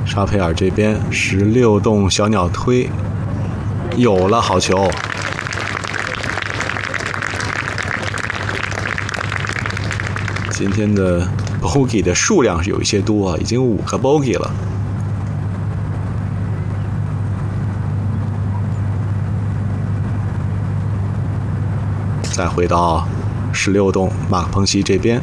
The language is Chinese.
沙佩尔这边16洞小鸟推，有了，好球！今天的 bogey 的数量是有一些多啊，已经5个 bogey 了。再回到16洞马克彭西这边。